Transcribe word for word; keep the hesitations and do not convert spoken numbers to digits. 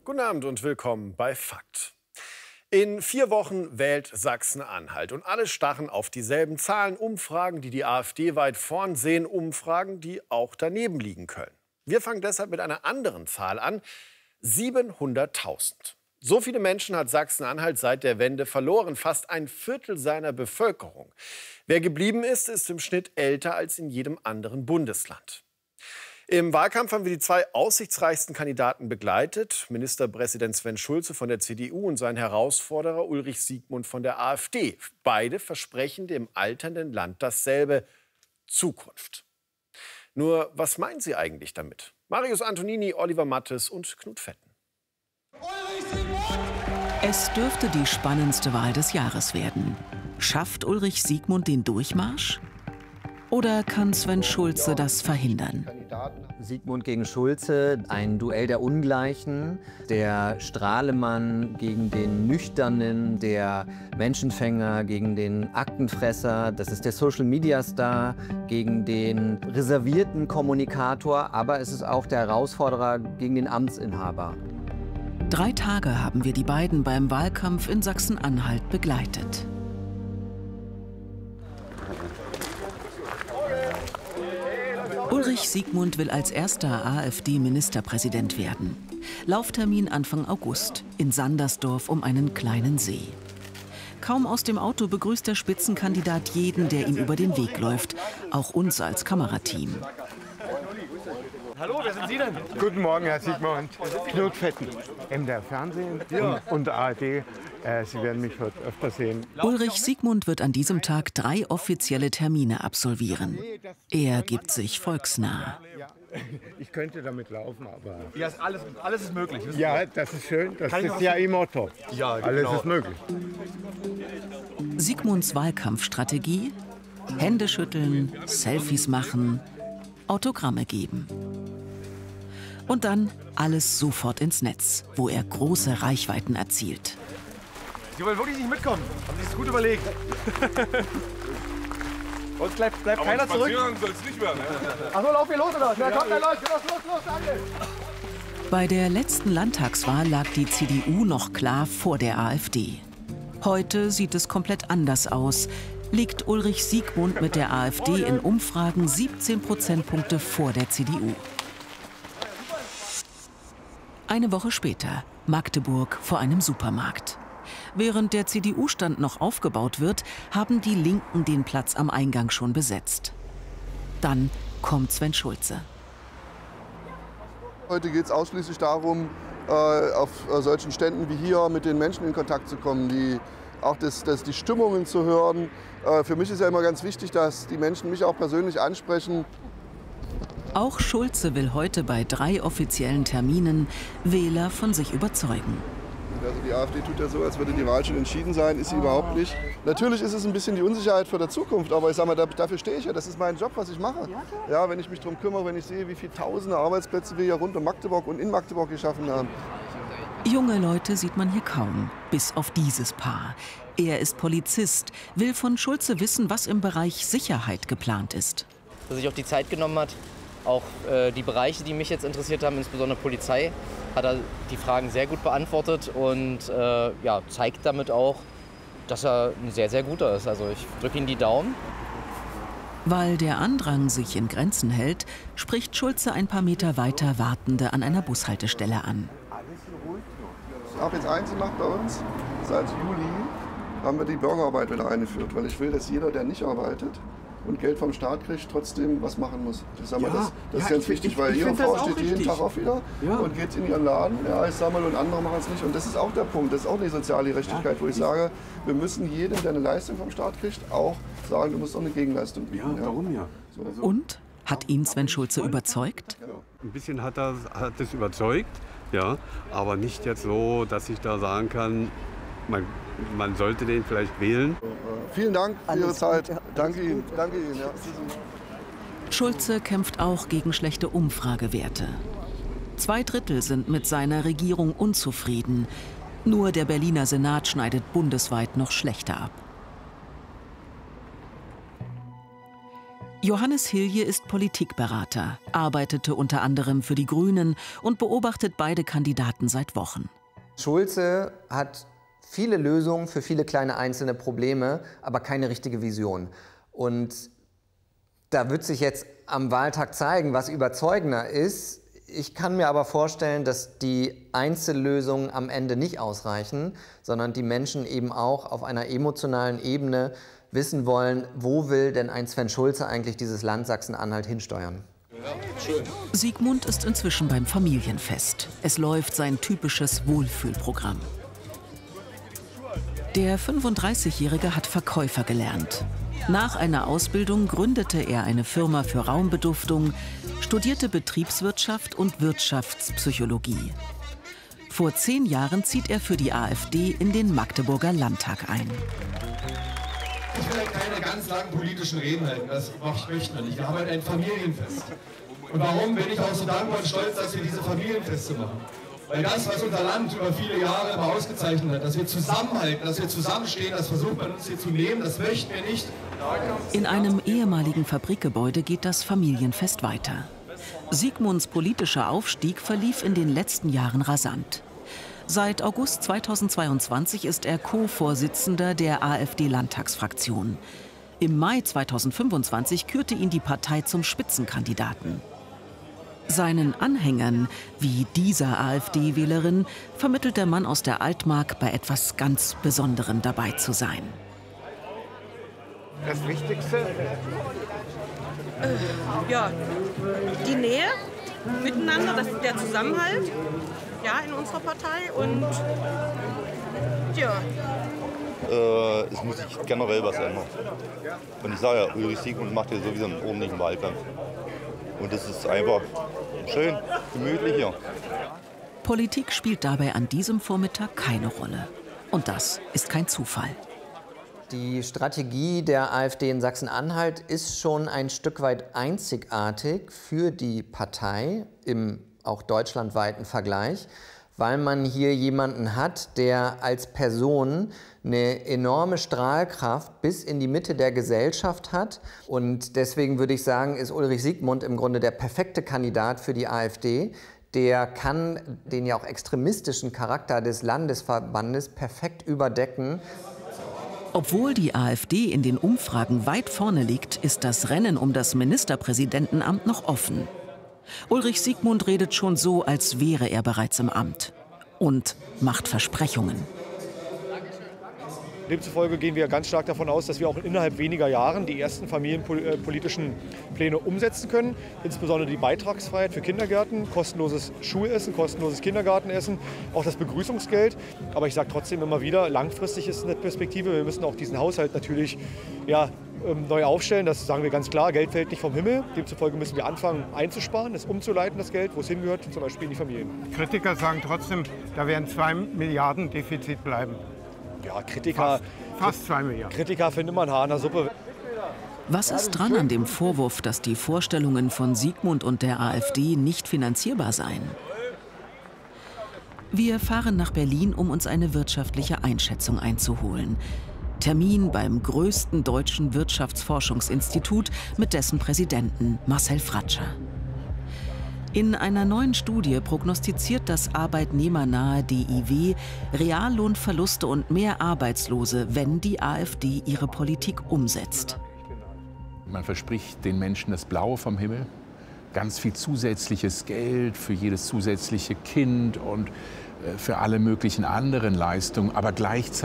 Guten Abend und willkommen bei Fakt. In vier Wochen wählt Sachsen-Anhalt und alle starren auf dieselben Zahlen. Umfragen, die die AfD weit vorn sehen, Umfragen, die auch daneben liegen können. Wir fangen deshalb mit einer anderen Zahl an: siebenhunderttausend. So viele Menschen hat Sachsen-Anhalt seit der Wende verloren, fast ein Viertel seiner Bevölkerung. Wer geblieben ist, ist im Schnitt älter als in jedem anderen Bundesland. Im Wahlkampf haben wir die zwei aussichtsreichsten Kandidaten begleitet. Ministerpräsident Sven Schulze von der C D U und sein Herausforderer Ulrich Siegmund von der AfD. Beide versprechen dem alternden Land dasselbe: Zukunft. Nur, was meinen sie eigentlich damit? Marius Antonini, Oliver Mattes und Knut Fetten. Es dürfte die spannendste Wahl des Jahres werden. Schafft Ulrich Siegmund den Durchmarsch? Oder kann Sven Schulze das verhindern? Siegmund gegen Schulze, ein Duell der Ungleichen. Der Strahlemann gegen den Nüchternen, der Menschenfänger gegen den Aktenfresser. Das ist der Social-Media-Star gegen den reservierten Kommunikator. Aber es ist auch der Herausforderer gegen den Amtsinhaber. Drei Tage haben wir die beiden beim Wahlkampf in Sachsen-Anhalt begleitet. Ulrich Siegmund will als erster AfD-Ministerpräsident werden. Lauftermin Anfang August in Sandersdorf um einen kleinen See. Kaum aus dem Auto begrüßt der Spitzenkandidat jeden, der ihm über den Weg läuft, auch uns als Kamerateam. Hallo, wer sind Sie denn? Guten Morgen, Herr Siegmund. Knut Fetten, M D R Fernsehen Ja. und, und A R D. Äh, Sie werden mich heute öfter sehen. Ulrich Siegmund wird an diesem Tag drei offizielle Termine absolvieren. Er gibt sich volksnah. Ja, ich könnte damit laufen, aber... Ja, ist alles, alles ist möglich. wissen Ja, das ist schön. Das Kann ich ist noch ja was- Ihr Motto. Ja, Alles genau. ist möglich. Sigmunds Wahlkampfstrategie: Hände schütteln, Selfies machen, Autogramme geben. Und dann alles sofort ins Netz, wo er große Reichweiten erzielt. Sie. Sie wollen wirklich nicht mitkommen. Haben Sie sich das gut überlegt? Und bleibt, bleibt keiner zurück. Soll's nicht werden. Achso, lauf hier los, oder? Ja, kommt, dann los, los, los, los, danke. Bei der letzten Landtagswahl lag die C D U noch klar vor der AfD. Heute sieht es komplett anders aus. Liegt Ulrich Siegmund mit der AfD in Umfragen siebzehn Prozentpunkte vor der C D U. Eine Woche später, Magdeburg vor einem Supermarkt. Während der C D U-Stand noch aufgebaut wird, haben die Linken den Platz am Eingang schon besetzt. Dann kommt Sven Schulze. Heute geht es ausschließlich darum, äh, auf äh, solchen Ständen wie hier mit den Menschen in Kontakt zu kommen, die, auch das, das, die Stimmungen zu hören. Äh, für mich ist ja immer ganz wichtig, dass die Menschen mich auch persönlich ansprechen. Auch Schulze will heute bei drei offiziellen Terminen Wähler von sich überzeugen. Also die AfD tut ja so, als würde die Wahl schon entschieden sein, ist sie überhaupt nicht. Natürlich ist es ein bisschen die Unsicherheit für die Zukunft, aber ich sag mal, dafür stehe ich ja. Das ist mein Job, was ich mache. Ja, wenn ich mich darum kümmere, wenn ich sehe, wie viele tausende Arbeitsplätze wir hier rund um Magdeburg und in Magdeburg geschaffen haben. Junge Leute sieht man hier kaum, bis auf dieses Paar. Er ist Polizist, will von Schulze wissen, was im Bereich Sicherheit geplant ist. Dass er sich auch die Zeit genommen hat, auch äh, die Bereiche, die mich jetzt interessiert haben, insbesondere Polizei, hat er die Fragen sehr gut beantwortet und äh, ja, zeigt damit auch, dass er ein sehr, sehr guter ist. Also ich drücke ihm die Daumen. Weil der Andrang sich in Grenzen hält, spricht Schulze ein paar Meter weiter Wartende an einer Bushaltestelle an. Auch jetzt eins macht bei uns, seit Juli haben wir die Bürgerarbeit wieder eingeführt, weil ich will, dass jeder, der nicht arbeitet und Geld vom Staat kriegt, trotzdem was machen muss. Ich sag mal, Ja, das, das ist ja, ganz ich- wichtig, ich- weil ich ihre find das Frau auch steht jeden richtig. Tag auf wieder Ja. und geht in ihren Laden, ja, ich sag mal, und andere machen es nicht. Und das ist auch der Punkt, das ist auch die soziale Gerechtigkeit, wo ich sage, wir müssen jedem, der eine Leistung vom Staat kriegt, auch sagen, du musst auch eine Gegenleistung bieten. Ja, warum ja? So. Und? Hat ihn Sven Schulze überzeugt? Ein bisschen hat das, hat das überzeugt, ja, aber nicht jetzt so, dass ich da sagen kann, man, man sollte den vielleicht wählen. Vielen Dank für Ihre Zeit. Danke Ihnen. Danke Ihnen. Ja. Schulze kämpft auch gegen schlechte Umfragewerte. Zwei Drittel sind mit seiner Regierung unzufrieden. Nur der Berliner Senat schneidet bundesweit noch schlechter ab. Johannes Hilje ist Politikberater, arbeitete unter anderem für die Grünen und beobachtet beide Kandidaten seit Wochen. Schulze hat viele Lösungen für viele kleine einzelne Probleme, aber keine richtige Vision. Und da wird sich jetzt am Wahltag zeigen, was überzeugender ist. Ich kann mir aber vorstellen, dass die Einzellösungen am Ende nicht ausreichen, sondern die Menschen eben auch auf einer emotionalen Ebene wissen wollen, wo will denn ein Sven Schulze eigentlich dieses Land Sachsen-Anhalt hinsteuern. Sigmund ist inzwischen beim Familienfest. Es läuft sein typisches Wohlfühlprogramm. Der fünfunddreißigjährige hat Verkäufer gelernt. Nach einer Ausbildung gründete er eine Firma für Raumbeduftung, studierte Betriebswirtschaft und Wirtschaftspsychologie. Vor zehn Jahren zieht er für die AfD in den Magdeburger Landtag ein. Ich will keine ganz langen politischen Reden halten, das möchte ich nicht. Wir haben halt ein Familienfest. Und warum bin ich auch so dankbar und stolz, dass wir diese Familienfeste machen? Weil das, was unser Land über viele Jahre immer ausgezeichnet hat, dass wir zusammenhalten, dass wir zusammenstehen, das versucht man uns hier zu nehmen, das möchten wir nicht. In einem ehemaligen Fabrikgebäude geht das Familienfest weiter. Sigmunds politischer Aufstieg verlief in den letzten Jahren rasant. Seit August zweitausendzweiundzwanzig ist er Co-Vorsitzender der AfD-Landtagsfraktion. Im Mai zweitausendfünfundzwanzig kürte ihn die Partei zum Spitzenkandidaten. Seinen Anhängern, wie dieser AfD-Wählerin, vermittelt der Mann aus der Altmark, bei etwas ganz Besonderem dabei zu sein. Das Wichtigste? Äh, ja, die Nähe miteinander, das, der Zusammenhalt, ja, in unserer Partei und ja. Äh, es muss sich generell was ändern. Und ich sage ja, Ulrich Sigmund macht hier sowieso einen ordentlichen Wahlkampf. Und das ist einfach schön, gemütlich hier. Politik spielt dabei an diesem Vormittag keine Rolle. Und das ist kein Zufall. Die Strategie der AfD in Sachsen-Anhalt ist schon ein Stück weit einzigartig für die Partei im auch deutschlandweiten Vergleich, weil man hier jemanden hat, der als Person eine enorme Strahlkraft bis in die Mitte der Gesellschaft hat. Und deswegen würde ich sagen, ist Ulrich Sigmund im Grunde der perfekte Kandidat für die AfD. Der kann den ja auch extremistischen Charakter des Landesverbandes perfekt überdecken. Obwohl die AfD in den Umfragen weit vorne liegt, ist das Rennen um das Ministerpräsidentenamt noch offen. Ulrich Sigmund redet schon so, als wäre er bereits im Amt. Und macht Versprechungen. Demzufolge gehen wir ganz stark davon aus, dass wir auch innerhalb weniger Jahren die ersten familienpolitischen Pläne umsetzen können. Insbesondere die Beitragsfreiheit für Kindergärten, kostenloses Schulessen, kostenloses Kindergartenessen, auch das Begrüßungsgeld. Aber ich sage trotzdem immer wieder, langfristig ist eine Perspektive. Wir müssen auch diesen Haushalt natürlich ja, neu aufstellen. Das sagen wir ganz klar, Geld fällt nicht vom Himmel. Demzufolge müssen wir anfangen einzusparen, es umzuleiten, das Geld, wo es hingehört, zum Beispiel in die Familien. Kritiker sagen trotzdem, da werden zwei Milliarden Defizit bleiben. Ja, Kritiker, fast, fast zwei Milliarden. Kritiker finden immer ein Haar in der Suppe. Was ist dran an dem Vorwurf, dass die Vorstellungen von Sigmund und der AfD nicht finanzierbar seien? Wir fahren nach Berlin, um uns eine wirtschaftliche Einschätzung einzuholen. Termin beim größten deutschen Wirtschaftsforschungsinstitut mit dessen Präsidenten Marcel Fratscher. In einer neuen Studie prognostiziert das arbeitnehmernahe D I W Reallohnverluste und mehr Arbeitslose, wenn die AfD ihre Politik umsetzt. Man verspricht den Menschen das Blaue vom Himmel, ganz viel zusätzliches Geld für jedes zusätzliche Kind und für alle möglichen anderen Leistungen, aber gleichzeitig